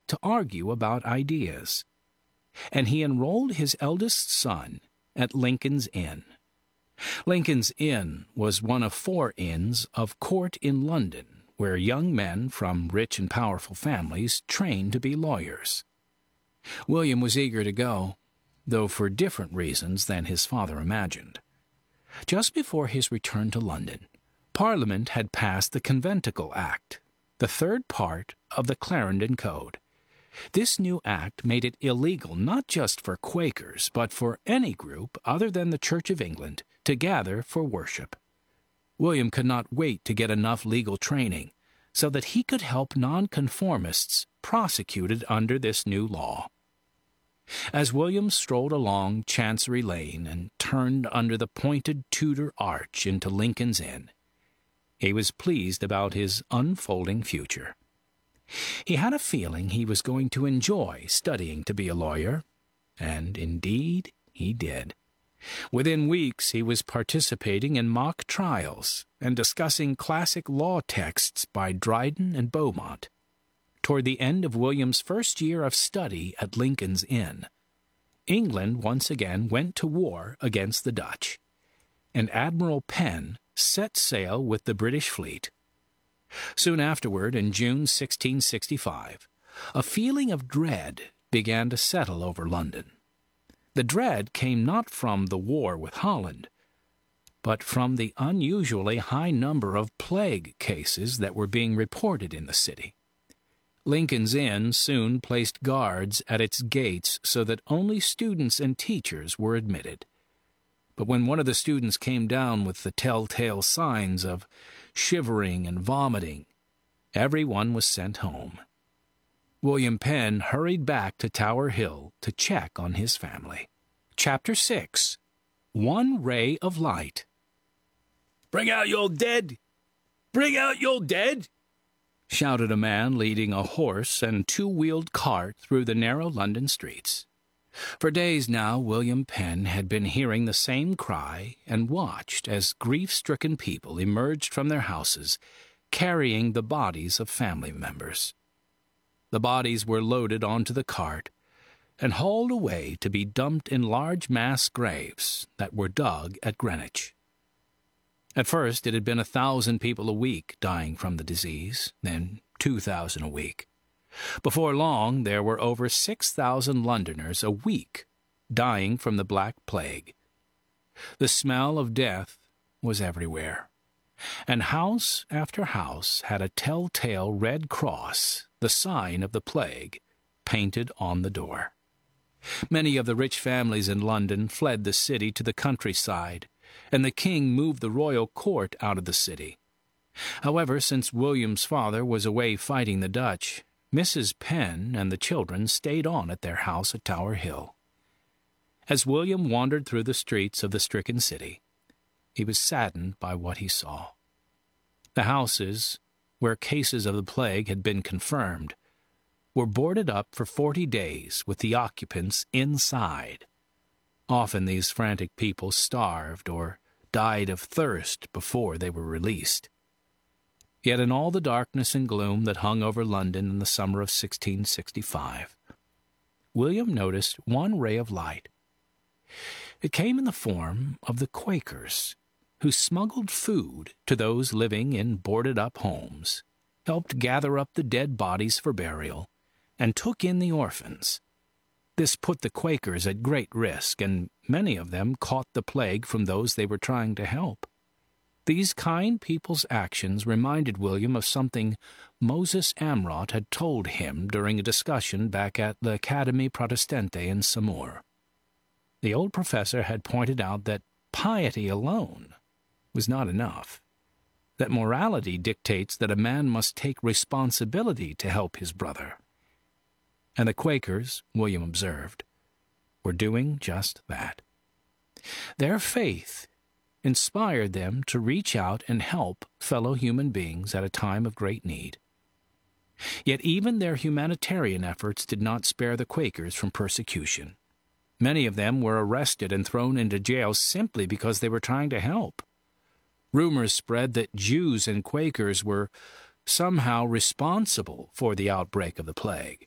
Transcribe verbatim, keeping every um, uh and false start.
to argue about ideas, and he enrolled his eldest son at Lincoln's Inn. Lincoln's Inn was one of four inns of court in London, where young men from rich and powerful families trained to be lawyers. William was eager to go, though for different reasons than his father imagined. Just before his return to London, Parliament had passed the Conventicle Act, the third part of the Clarendon Code. This new act made it illegal not just for Quakers, but for any group other than the Church of England to gather for worship. William could not wait to get enough legal training so that he could help nonconformists prosecuted under this new law. As William strolled along Chancery Lane and turned under the pointed Tudor arch into Lincoln's Inn, he was pleased about his unfolding future. He had a feeling he was going to enjoy studying to be a lawyer, and indeed he did. Within weeks he was participating in mock trials and discussing classic law texts by Dryden and Beaumont. Toward the end of William's first year of study at Lincoln's Inn, England once again went to war against the Dutch, and Admiral Penn set sail with the British fleet. Soon afterward, in June sixteen sixty-five, a feeling of dread began to settle over London. The dread came not from the war with Holland, but from the unusually high number of plague cases that were being reported in the city. Lincoln's Inn soon placed guards at its gates so that only students and teachers were admitted. But when one of the students came down with the telltale signs of shivering and vomiting, everyone was sent home. William Penn hurried back to Tower Hill to check on his family. Chapter six. One Ray of Light. "Bring out your dead! Bring out your dead!" shouted a man leading a horse and two-wheeled cart through the narrow London streets. For days now, William Penn had been hearing the same cry and watched as grief-stricken people emerged from their houses, carrying the bodies of family members. The bodies were loaded onto the cart and hauled away to be dumped in large mass graves that were dug at Greenwich. At first it had been a thousand people a week dying from the disease, then two thousand a week. Before long, there were over six thousand Londoners a week dying from the Black Plague. The smell of death was everywhere, and house after house had a telltale red cross, the sign of the plague, painted on the door. Many of the rich families in London fled the city to the countryside, and the king moved the royal court out of the city. However, since William's father was away fighting the Dutch, Missus Penn and the children stayed on at their house at Tower Hill. As William wandered through the streets of the stricken city, he was saddened by what he saw. The houses, where cases of the plague had been confirmed, were boarded up for forty days with the occupants inside. Often these frantic people starved or died of thirst before they were released. Yet in all the darkness and gloom that hung over London in the summer of sixteen sixty-five, William noticed one ray of light. It came in the form of the Quakers, who smuggled food to those living in boarded-up homes, helped gather up the dead bodies for burial, and took in the orphans. This put the Quakers at great risk, and many of them caught the plague from those they were trying to help. These kind people's actions reminded William of something Moses Amrot had told him during a discussion back at l'Académie Protestante in Saumur. The old professor had pointed out that piety alone was not enough, that morality dictates that a man must take responsibility to help his brother. And the Quakers, William observed, were doing just that. Their faith inspired them to reach out and help fellow human beings at a time of great need. Yet even their humanitarian efforts did not spare the Quakers from persecution. Many of them were arrested and thrown into jail simply because they were trying to help. Rumors spread that Jews and Quakers were somehow responsible for the outbreak of the plague.